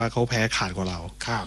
ว่าเขาแพ้ขาดกว่าเราครับ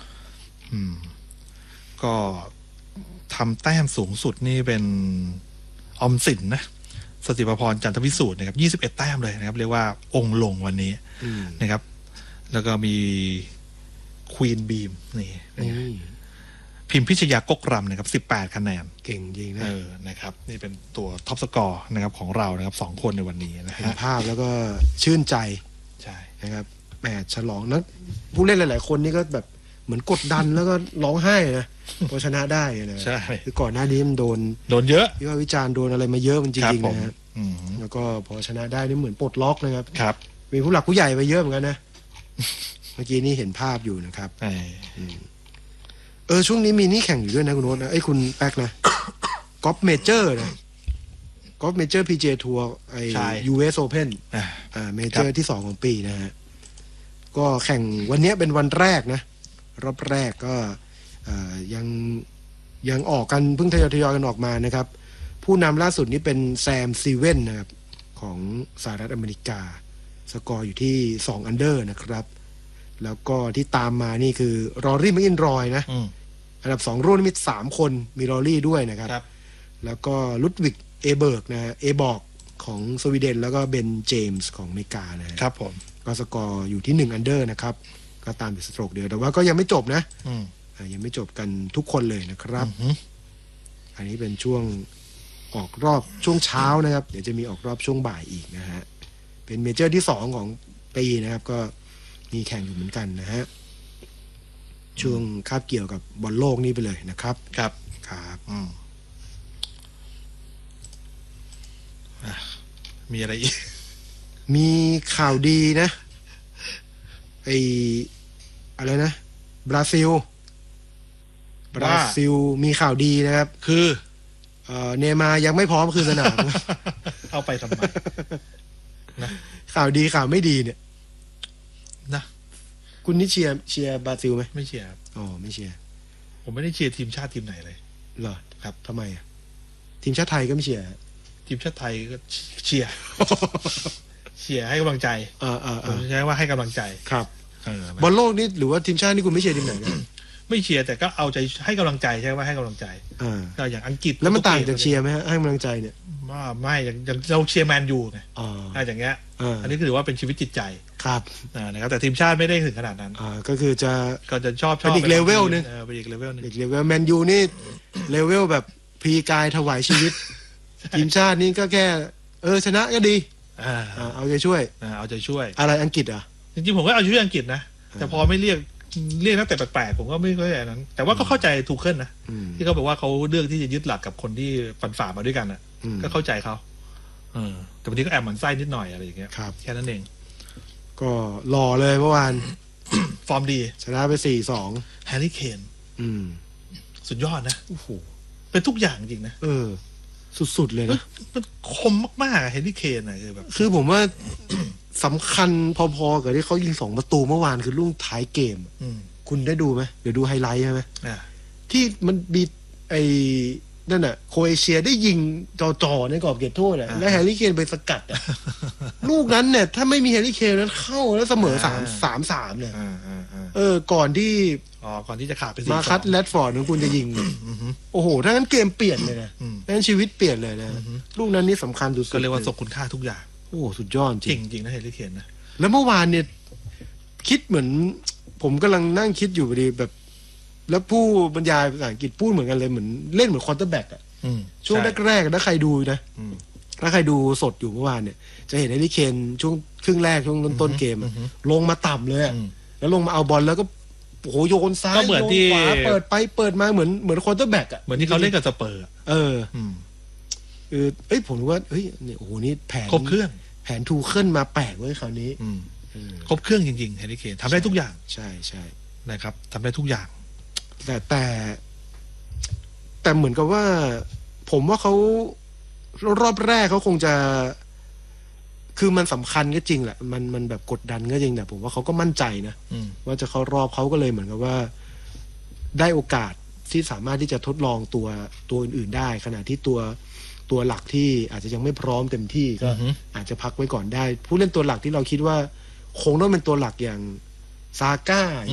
ก็ทำแต้มสูงสุดนี่เป็นออมสินนะสติประพรจันทวิสูตรนะครับ21แต้มเลยนะครับเรียกว่าองค์ลงวันนี้นะครับแล้วก็มีควีนบีมนี่พิมพ์พิชยากกรำนะครับ18คะแนนเก่งจริงนะนะครับนี่เป็นตัวท็อปสกอร์นะครับของเรานะครับ2คนในวันนี้นะฮะเห็นภาพแล้วก็ชื่นใจใช่นะครับแหมฉลองนะผู้เล่นหลายๆคนนี่ก็แบบเหมือนกดดันแล้วก็ร้องไห้นะพอชนะได้นะใช่คือก่อนหน้านี้มันโดนเยอะวิพากษ์วิจารณ์โดนอะไรมาเยอะมันจริงๆนะฮะแล้วก็พอชนะได้นี่เหมือนปลดล็อกนะครับครับมีผู้หลักผู้ใหญ่ไปเยอะเหมือนกันนะเมื่อกี้นี่เห็นภาพอยู่นะครับช่วงนี้มีนี่แข่งอยู่ด้วยนะคุณโน้ตนะคุณแป๊กนะกอล์ฟเมเจอร์นะกอล์ฟเมเจอร์ PGA ทัวร์ไอ้ US Open เมเจอร์ที่2ของปีนะฮะก็แข่งวันนี้เป็นวันแรกนะรอบแรกก็ยังออกกันเพิ่งทยอยกันออกมานะครับผู้นำล่าสุดนี้เป็นแซมซีเว่นนะครับของสหรัฐอเมริกาสกอร์อยู่ที่2อันเดอร์นะครับแล้วก็ที่ตามมานี่คือรอรี่แมคอินรอยนะอันดับ2รุ่นมี3คนมีรอรี่ด้วยนะครับแล้วก็ลุดวิกเอเบิร์กนะเอบอกของสวีเดนแล้วก็เบนเจมส์ของอเมริกานะครับผมก็สกอร์อยู่ที่1อันเดอร์นะครับก็ตามเป็นสโตรกเดียวแต่ว่าก็ยังไม่จบนะยังไม่จบกันทุกคนเลยนะครับอันนี้เป็นช่วงออกรอบช่วงเช้านะครับเดี๋ยวจะมีออกรอบช่วงบ่ายอีกนะฮะเป็นเมเจอร์ที่2ของปีนะครับก็มีแข่งอยู่เหมือนกันนะฮะช่วงคาบเกี่ยวกับบอลโลกนี่ไปเลยนะครับครับมีอะไรอีกมีข่าวดีนะอะไรนะบราซิลมีข่าวดีนะครับคือเนย์มาร์ยังไม่พร้อมคืนสนามเอาไปทำไมนะข่าวดีข่าวไม่ดีเนี่ยนะคุณนี่เชียร์บราซิลไหมไม่เชียร์ครับไม่เชียร์ผมไม่ได้เชียร์ทีมชาติทีมไหนเลยเหรอครับทำไมทีมชาติไทยก็ไม่เชียร์ทีมชาติไทยก็เชียร์ให้กำลังใจใช่ว่าให้กำลังใจครับบอลโลกนี่หรือว่าทีมชาตินี่คุณไม่เชียร์ทีมไหนไม่เชียร์แต่ก็เอาใจให้กำลังใจใช่ว่าให้กำลังใจอย่างอังกฤษแล้วมันต่างจากเชียร์ไหมฮะให้กำลังใจเนี่ยไม่อย่างเราเชียร์แมนยูไงอย่างเงี้ยอันนี้คือถือว่าเป็นชีวิตจิตใจครับนะครับแต่ทีมชาติไม่ได้ถึงขนาดนั้นก็คือจะชอบเป็นอีกเลเวลนึงเป็นอีกเลเวลนึงแมนยูนี่เลเวลแบบพรีกายถวายชีวิตทีมชาตินี่ก็แค่ชนะก็ดีเอาใจช่วยอะไรอังกฤษจริงๆผมก็เอาชื่ออังกฤษนะแต่พอไม่เรียกนักเตะแปลกๆผมก็ไม่ค่อยอย่างนั้นแต่ว่าก็เข้าใจทูเคิลนะที่เขาบอกว่าเขาเลือกที่จะยึดหลักกับคนที่ฝันฝ่ามาด้วยกันอ่ะก็เข้าใจเขาแต่บางทีก็แอบหมั่นไส้นิดหน่อยอะไรอย่างเงี้ยแค่นั้นเองก็หล่อเลยเมื่อวานฟอร์มดีชนะไป4-2 แฮร์รี่เคนสุดยอดนะโอ้โหเป็นทุกอย่างจริงนะสุดๆเลยนะมันคมมากๆแฮร์รี่เคนอะคือผมว่าสำคัญพอๆกับที่เขายิง2ประตูเมื่อวานคือลูกท้ายเกมคุณได้ดูไหมเดี๋ยวดูไฮไลท์ใช่ไหมที่มันบีนั่นน่ะโครเอเชียได้ยิงจ่อในกรอบเขตโทษแล้วแฮร์รี่เคนไปสกัดลูกนั้นเนี่ยถ้าไม่มีแฮร์รี่เคนนั้นเข้าแล้วเสมอ3-3เนี่ยก่อนที่จะขาดไปมาคัตแรดฟอร์ดนั้นคุณจะยิงโอ้โหถ้างั้นเกมเปลี่ยนเลยนะนั้นชีวิตเปลี่ยนเลยนะลูกนั้นนี่สำคัญสุดก็เรียกว่าสมคุณค่าทุกอย่างโอ้สุดยอดจริงนะแฮร์รี่เคนนะแล้วเมื่อวานเนี่ยคิดเหมือนผมกำลังนั่งคิดอยู่พอดีแบบแล้วผู้บรรยายภาษาอังกฤษพูดเหมือนกันเลยเหมือนเล่นเหมือนควอเตอร์แบ็กช่วงแรกๆถ้าใครดูนะถ้าใครดูสดอยู่เมื่อวานเนี่ยจะเห็นแฮร์รี่เคนช่วงครึ่งแรกช่วงต้นเกมลงมาต่ำเลยแล้วลงมาเอาบอลแล้วก็โอ้โหโยนซ้ายโยนขวาเปิดไปเปิดมาเหมือนควอเตอร์แบ็กเหมือนที่เขาเล่นกับสเปอร์ผมว่าเนี่ยโอ้โหนี่แผนครบเครื่องแผนทูเคิลมาแปลกเว้ยคราวนี้ครบเครื่องจริงๆแฮร์รี่เคนทำได้ทุกอย่างใช่นะครับทำได้ทุกอย่างแต่เหมือนกับว่าผมว่าเขารอบแรกเขาคงจะคือมันสำคัญก็จริงแหละมันแบบกดดันก็จริงแต่ผมว่าเขาก็มั่นใจนะว่าจะเข้ารอบเขาก็เลยเหมือนกับว่าได้โอกาสที่สามารถที่จะทดลองตัวอื่นๆได้ขณะที่ตัวหลักที่อาจจะยังไม่พร้อมเต็มที่ก็อาจจะพักไว้ก่อนได้ผู้เล่นตัวหลักที่เราคิดว่าคงต้องเป็นตัวหลักอย่างซาก้า